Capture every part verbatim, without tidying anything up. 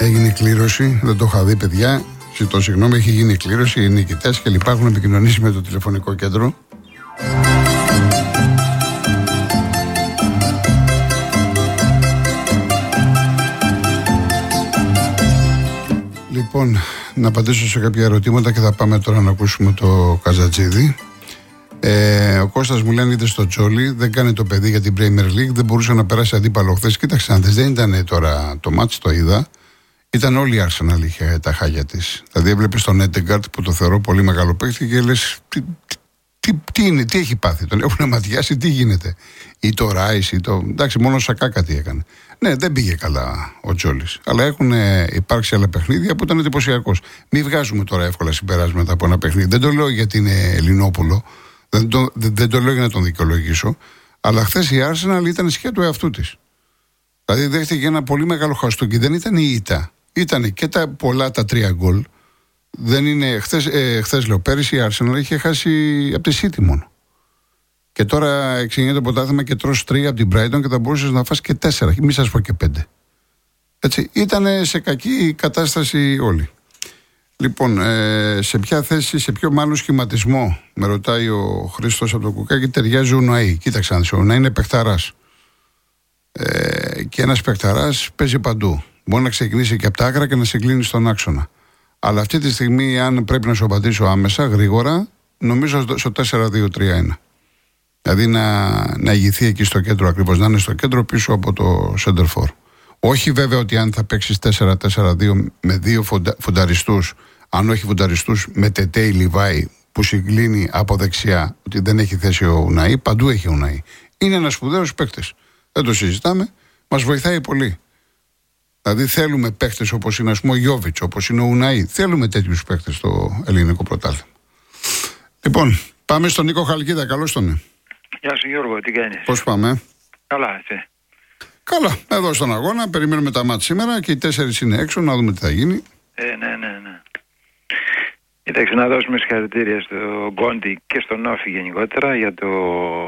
Έγινε κλήρωση, δεν το είχα δει, παιδιά. Ζητώ συγγνώμη, έχει γίνει κλήρωση, οι νικητές και λοιπά έχουν επικοινωνήσει με το τηλεφωνικό κέντρο. Λοιπόν, να απαντήσω σε κάποια ερωτήματα και θα πάμε τώρα να ακούσουμε το Καζατζίδη. Ε, ο Κώστας μου λένε είδε στο Τζόλι, δεν κάνει το παιδί για την Premier League, δεν μπορούσε να περάσει αντίπαλο χθες. Κοίταξε, αν δεν ήταν τώρα το μάτς, το είδα. Ήταν όλη η Arsenal είχε τα χάγια της. Δηλαδή έβλεπες τον Έντεγκαρτ που το θεωρώ πολύ μεγάλο παίκτη και λες τι, τι, τι είναι, τι έχει πάθει, τον έχουν ματιάσει, τι γίνεται. Ή το Ράις, ή το. Εντάξει, μόνο ο Σακά κάτι έκανε. Ναι, δεν πήγε καλά ο Τζόλις. Αλλά έχουν υπάρξει άλλα παιχνίδια που ήταν εντυπωσιακός. Μην βγάζουμε τώρα εύκολα συμπεράσματα από ένα παιχνίδι. Δεν το λέω γιατί είναι Ελληνόπουλο, δεν το, δεν, δεν το λέω για να τον δικαιολογήσω. Αλλά χθες η Arsenal ήταν ησυχία του εαυτού της. Δηλαδή δέχτηκε ένα πολύ μεγάλο χαστούκι. Δεν ήταν η ήττα. Ήταν και τα πολλά τα τρία γκολ. Δεν είναι. Χθες, ε, χθες λέω, πέρυσι η Arsenal είχε χάσει από τη City μόνο. Και τώρα εξηγείται το πρωτάθλημα και τρως τρία από την Brighton και θα μπορούσες να φας και τέσσερα. Μη σας πω και πέντε. Έτσι. Ήταν σε κακή κατάσταση όλοι. Λοιπόν, ε, σε ποια θέση, σε ποιο μάλλον σχηματισμό, με ρωτάει ο Χρήστος από το Κουκάκι, ταιριάζει ο Ουναή. Κοίταξε να δεις, ο Ουναή είναι παιχταράς. Ε, και ένας παιχταράς παίζει παντού. Μπορεί να ξεκινήσει και από τα άκρα και να σε κλείνει στον άξονα. Αλλά αυτή τη στιγμή, αν πρέπει να σου απαντήσω άμεσα, γρήγορα, νομίζω στο τέσσερα δύο τρία ένα. Δηλαδή να, να ηγηθεί εκεί στο κέντρο ακριβώς, να είναι στο κέντρο πίσω από το center for. Όχι βέβαια ότι αν θα παίξεις τέσσερα τέσσερα δύο με δύο φοντα, φονταριστούς, αν όχι φονταριστούς με Τετέι Λιβάη που συγκλίνει από δεξιά, ότι δεν έχει θέση ο Ουναή, παντού έχει ο Ουναή. Είναι ένας σπουδαίος παίκτης. Δεν το συζητάμε, μας βοηθάει πολύ. Δηλαδή θέλουμε παίκτες όπως είναι ας πούμε ο Γιόβιτς, όπως είναι ο Ουναή. Θέλουμε τέτοιους παίκτες στο ελληνικό πρωτάθλημα. Λοιπόν, πάμε στον Νίκο Χαλκίδα, καλώς τον. Γεια σου Γιώργο, τι κάνεις? Πώς πάμε? Καλά, εσύ? Καλά, εδώ στον αγώνα, περιμένουμε τα μάτια σήμερα και οι τέσσερις είναι έξω, να δούμε τι θα γίνει. Ε, ναι, ναι, ναι. Κοίταξε, να δώσουμε συγχαρητήρια στον Κόντι και στον Όφη γενικότερα για το...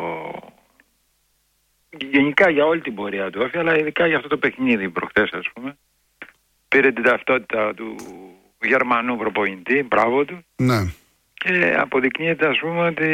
Γενικά για όλη την πορεία του Όφη, αλλά ειδικά για αυτό το παιχνίδι προχθές, ας πούμε. Πήρε την ταυτότητα του Γερμανού προπονητή, μπράβο του. Ναι. Και αποδεικνύεται, ας πούμε, ότι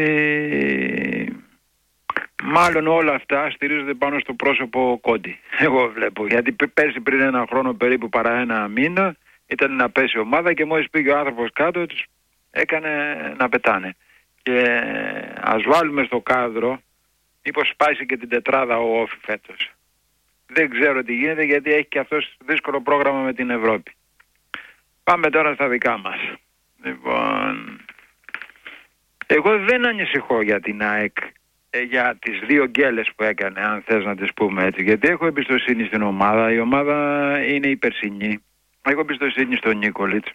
μάλλον όλα αυτά στηρίζονται πάνω στο πρόσωπο Κόντι. Εγώ βλέπω. Γιατί πέρσι πριν ένα χρόνο περίπου παρά ένα μήνα ήταν να πέσει ομάδα και μόλις πήγε ο άνθρωπος κάτω τους έκανε να πετάνε. Και ας βάλουμε στο κάδρο μήπως σπάσει και την τετράδα ο Όφη φέτος. Δεν ξέρω τι γίνεται γιατί έχει και αυτός δύσκολο πρόγραμμα με την Ευρώπη. Πάμε τώρα στα δικά μας. Λοιπόν, εγώ δεν ανησυχώ για την ΑΕΚ, για τις δύο γκέλες που έκανε, αν θες να τις πούμε έτσι, γιατί έχω εμπιστοσύνη στην ομάδα. Η ομάδα είναι η περσινή. Έχω εμπιστοσύνη στον Νίκολιτς.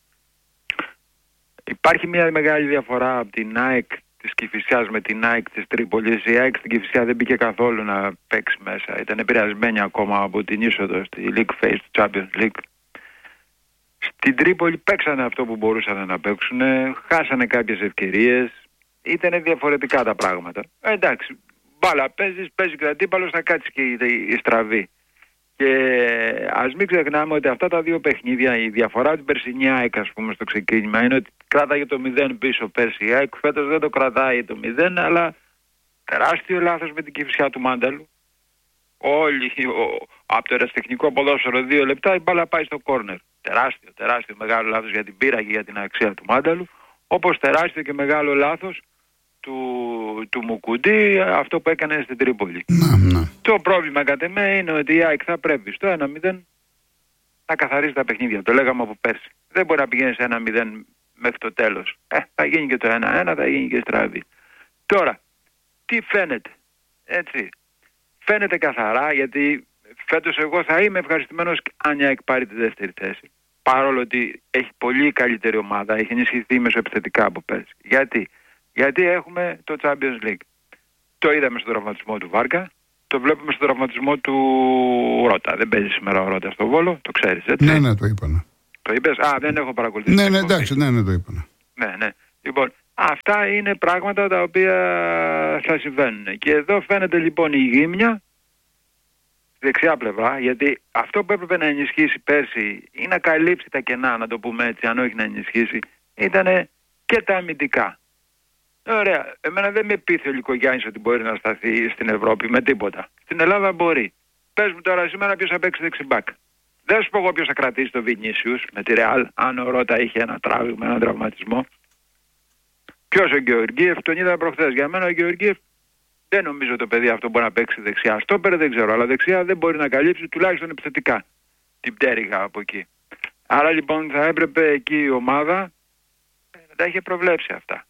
Υπάρχει μια μεγάλη διαφορά από την ΑΕΚ της Κηφισιάς με την ΑΕΚ της Τρίπολης. Η ΑΕΚ στην Κηφισιά δεν μπήκε καθόλου να παίξει μέσα. Ήταν επηρεασμένη ακόμα από την είσοδο στη League Phase του Champions League. Στην Τρίπολη παίξανε αυτό που μπορούσαν να παίξουν, χάσανε κάποιες ευκαιρίες, ήταν διαφορετικά τα πράγματα. Ε, εντάξει, μπάλα παίζεις, παίζει και ο αντίπαλος, θα κάτσει και η, η στραβή. Και ας μην ξεχνάμε ότι αυτά τα δύο παιχνίδια, η διαφορά την περσινή ΑΕΚ, ας πούμε, στο ξεκίνημα είναι ότι κράταγε το μηδέν πίσω πέρσι. Η ΑΕΚ φέτος δεν το κρατάει το μηδέν, αλλά τεράστιο λάθος με την Κηφισιά του Μάνταλου. Όλοι, ο, από το ερασιτεχνικό ποδόσφαιρο δύο λεπτά η μπάλα πάει στο κόρνερ. Τεράστιο, τεράστιο μεγάλο λάθος για την πείρα και για την αξία του Μάνταλου. Όπως τεράστιο και μεγάλο λάθος του, του Μουκουντή, αυτό που έκανε στην Τρίπολη. Να, να. Το πρόβλημα κατ' εμέ είναι ότι η ΑΕΚ θα πρέπει στο ένα μηδέν να καθαρίζει τα παιχνίδια. Το λέγαμε από πέρσι. Δεν μπορεί να πηγαίνει σε ένα μηδέν μέχρι το τέλος. Ε, θα γίνει και το ένα ένα, θα γίνει και στραβή. Τώρα, τι φαίνεται? Έτσι. Φαίνεται καθαρά, γιατί φέτος εγώ θα είμαι ευχαριστημένος αν η ΑΕΚ πάρει τη δεύτερη θέση. Παρόλο ότι έχει πολύ καλύτερη ομάδα, έχει ενισχυθεί μεσοεπιθετικά από πέρσι. Γιατί? Γιατί έχουμε το Champions League. Το είδαμε στον τραυματισμό του Βάρκα, το βλέπουμε στον τραυματισμό του Ρώτα. Δεν παίζει σήμερα ο Ρώτα στο Βόλο, το ξέρεις, έτσι? Ναι, ναι, το είπα. Το είπες? Α, δεν έχω παρακολουθήσει. Ναι, ναι, εντάξει, ναι, ναι, το είπα. Ναι, ναι. Λοιπόν, αυτά είναι πράγματα τα οποία θα συμβαίνουν. Και εδώ φαίνεται λοιπόν η γύμνια δεξιά πλευρά, γιατί αυτό που έπρεπε να ενισχύσει πέρσι ή να καλύψει τα κενά, να το πούμε έτσι, αν όχι να ενισχύσει, ήταν και τα αμυντικά. Ωραία, εμένα δεν με πείθει ο Λικογιάννης ότι μπορεί να σταθεί στην Ευρώπη με τίποτα. Στην Ελλάδα μπορεί. Πες μου τώρα σήμερα ποιος θα παίξει δεξιμπάκ. Δεν σου πω εγώ ποιος θα κρατήσει το Βινίσιους με τη Ρεάλ, αν ο Ρώτα είχε ένα τράβηγμα, έναν τραυματισμό. Ποιος ο Γεωργίεφ, τον είδα προχθές. Για μένα ο Γεωργίεφ δεν νομίζω το παιδί αυτό μπορεί να παίξει δεξιά. Στόπερ δεν ξέρω, αλλά δεξιά δεν μπορεί να καλύψει τουλάχιστον επιθετικά την πτέρυγα από εκεί. Άρα λοιπόν θα έπρεπε εκεί η ομάδα να τα είχε προβλέψει αυτά.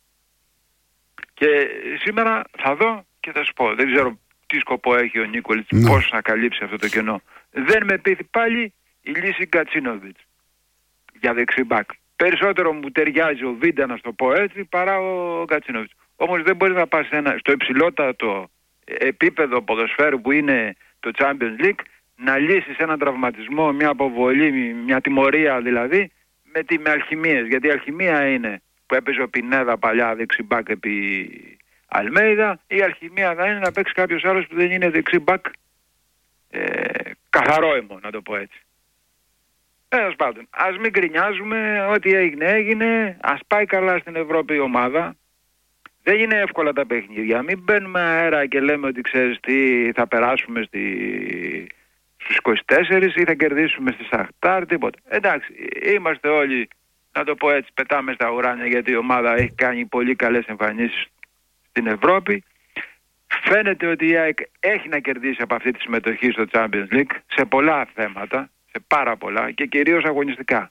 Και σήμερα θα δω και θα σου πω, δεν ξέρω τι σκοπό έχει ο Νίκολιτς, ναι. πώς να καλύψει αυτό το κενό. Δεν με πείθει πάλι η λύση Γκατσίνοβιτς για δεξιμπάκ. Περισσότερο μου ταιριάζει ο Βίντα, να το πω έτσι, παρά ο Γκατσίνοβιτς. Όμως δεν μπορεί να πας στο υψηλότατο επίπεδο ποδοσφαίρου που είναι το Champions League, να λύσεις έναν τραυματισμό, μια αποβολή, μια τιμωρία δηλαδή, με, τη, με αλχημίες. Γιατί η αλχημία είναι που έπαιζε ο Πινέδα παλιά δεξιμπάκ επί Αλμέιδα, η αλχημία θα είναι να παίξει κάποιος άλλος που δεν είναι δεξιμπάκ ε, καθαρό αίμο, να το πω έτσι. Τέλος πάντων, ας μην γκρινιάζουμε, ό,τι έγινε έγινε, ας πάει καλά στην Ευρώπη η ομάδα. Δεν είναι εύκολα τα παιχνίδια, μην μπαίνουμε αέρα και λέμε ότι ξέρεις τι, θα περάσουμε στη... στους είκοσι τέσσερις ή θα κερδίσουμε στη Σαχτάρ, τίποτα. Εντάξει, είμαστε όλοι, να το πω έτσι, πετάμε στα ουράνια γιατί η ομάδα έχει κάνει πολύ καλές εμφανίσεις στην Ευρώπη. Φαίνεται ότι η ΑΕΚ έχει να κερδίσει από αυτή τη συμμετοχή στο Champions League σε πολλά θέματα, σε πάρα πολλά και κυρίως αγωνιστικά.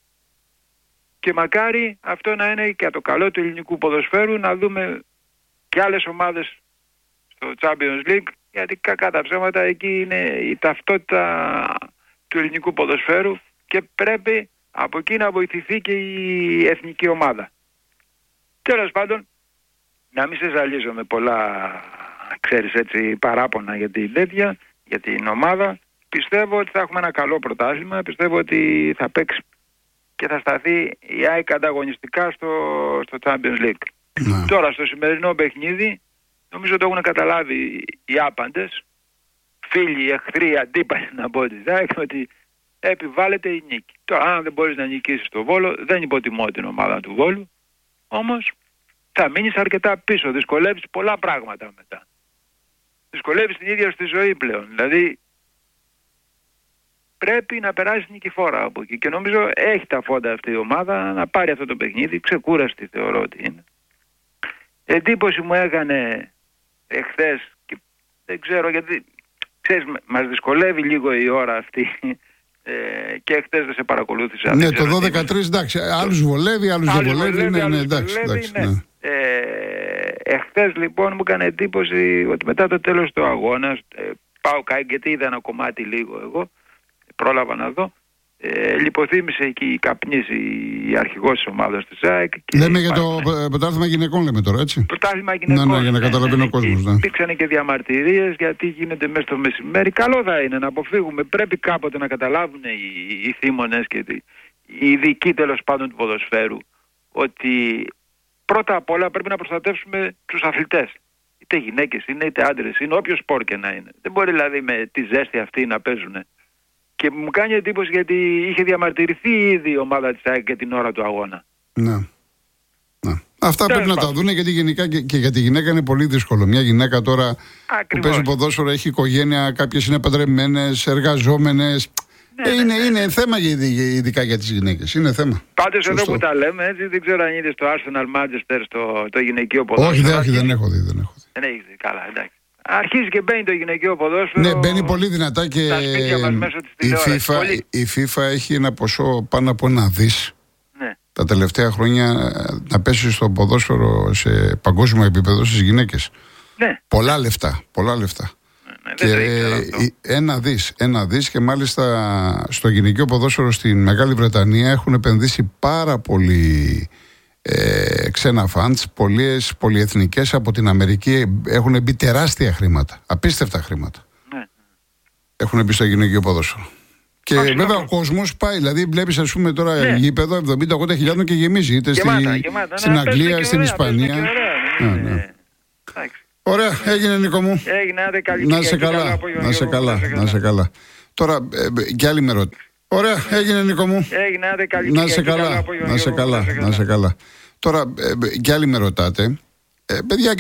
Και μακάρι αυτό να είναι και το καλό του ελληνικού ποδοσφαίρου, να δούμε και άλλες ομάδες στο Champions League, γιατί κακά τα ψέματα εκεί είναι η ταυτότητα του ελληνικού ποδοσφαίρου και πρέπει από εκεί να βοηθηθεί και η εθνική ομάδα. Τέλος πάντων, να μην σε ζαλίζω με πολλά, ξέρεις έτσι, παράπονα για την τέτοια, για την ομάδα. Πιστεύω ότι θα έχουμε ένα καλό πρωτάθλημα, πιστεύω ότι θα παίξει και θα σταθεί η ΑΕΚ ανταγωνιστικά στο, στο Champions League. Ναι. Τώρα στο σημερινό παιχνίδι νομίζω το έχουν καταλάβει οι άπαντες, φίλοι, εχθροί, αντίπαλοι να πω της ΑΕΚ, ότι επιβάλλεται η νίκη. Τώρα αν δεν μπορείς να νικήσεις το Βόλο, δεν υποτιμώ την ομάδα του Βόλου, όμως θα μείνεις αρκετά πίσω, δυσκολεύεις πολλά πράγματα μετά. Δυσκολεύεις την ίδια στη ζωή πλέον, δηλαδή πρέπει να περάσει νικηφόρα από εκεί και νομίζω έχει τα φόντα αυτή η ομάδα να πάρει αυτό το παιχνίδι, ξεκούραστη θεωρώ ότι είναι. Εντύπωση μου έκανε εχθές και δεν ξέρω γιατί, ξέρεις, μας δυσκολεύει λίγο η ώρα αυτή ε, και εχθές δεν σε παρακολούθησα. Ναι, το δώδεκα τρία εντάξει, άλλους βολεύει, άλλους δεν βολεύει, ναι, ναι, εντάξει, εντάξει, ναι. Ναι. Ε, εχθές λοιπόν μου έκανε εντύπωση ότι μετά το τέλος του αγώνα, ε, πάω κάτω γιατί είδα ένα κομμάτι λίγο εγώ, πρόλαβα να δω, ε, λιποθύμησε εκεί η καπνής, η αρχηγός της ομάδας της ΑΕΚ. Λέμε για το πρωτάθλημα γυναικών, λέμε τώρα, έτσι. Πρωτάθλημα γυναικών. Ναι, ναι, για να καταλαβαίνει ο κόσμος. Ναι. Υπήρξαν και διαμαρτυρίες γιατί γίνεται μέσα στο μεσημέρι. Καλό θα είναι να αποφύγουμε. Πρέπει κάποτε να καταλάβουν οι, οι θύμονες και οι ειδικοί τέλος πάντων του ποδοσφαίρου ότι πρώτα απ' όλα πρέπει να προστατεύσουμε τους αθλητές. Είτε γυναίκες είναι, είτε άντρες είναι, όποιο σπορ και να είναι. Δεν μπορεί δηλαδή με τη ζέστη αυτή να παίζουν. Και μου κάνει εντύπωση γιατί είχε διαμαρτυρηθεί ήδη η ομάδα της ΑΕΚ για την ώρα του αγώνα. Ναι. ναι. Αυτά Τέλος πρέπει να τα δουν γιατί γενικά και, και για τη γυναίκα είναι πολύ δύσκολο. Μια γυναίκα τώρα Ακριβώς. που παίζει ποδόσφαιρο έχει οικογένεια, κάποιες είναι παντρεμένες, εργαζόμενες. Ναι, ε, είναι, ναι, ναι. είναι θέμα ειδικά για τις γυναίκες. Είναι θέμα. Πάντως εδώ που τα λέμε, έτσι, δεν ξέρω αν είδες το Arsenal Manchester στο το γυναικείο ποδόσφαιρο. Όχι, δεν, όχι, δεν έχω δει. Δεν, έχω δει. δεν έχεις δει. Καλά, εντάξει. Αρχίζει και μπαίνει το γυναικείο ποδόσφαιρο. Ναι, μπαίνει πολύ δυνατά και η FIFA, η FIFA έχει ένα ποσό πάνω από ένα δις ναι. τα τελευταία χρόνια να πέσει στο ποδόσφαιρο σε παγκόσμιο επίπεδο στις γυναίκες. Ναι. Πολλά λεφτά, πολλά λεφτά. Ναι, και ένα δις, ένα δις και μάλιστα στο γυναικείο ποδόσφαιρο στην Μεγάλη Βρετανία έχουν επενδύσει πάρα πολύ ε, ξένα φαντς, πολλές πολυεθνικές από την Αμερική έχουν μπει τεράστια χρήματα, απίστευτα χρήματα. Ναι. Έχουν μπει στο γυναικείο ποδόσφαιρο. Και Άχι, βέβαια ο κόσμος πάει, δηλαδή βλέπεις ας πούμε τώρα ναι. γήπεδο εβδομήντα ογδόντα χιλιάδων και γεμίζει είτε γεμάτα, στη, γεμάτα, στην ναι, Αγγλία, στην ωραία, Ισπανία. Ναι, ναι. Ναι. Ωραία, έγινε Νίκο μου. Έγινε, άντε καλή Να σε Κυριακή, καλά, απόγευμα, να σε Γιώργο, καλά, να σε καλά. Τώρα, ε, κι άλλη με ρωτή. Ωραία, έγινε Νίκο μου. Έγινε, άντε καλή Να σε Κυριακή, καλά, απόγευμα, να σε Γιώργο, καλά, να σε καλά. Τώρα, ε, κι άλλοι με ρωτάτε, ε, παιδιά,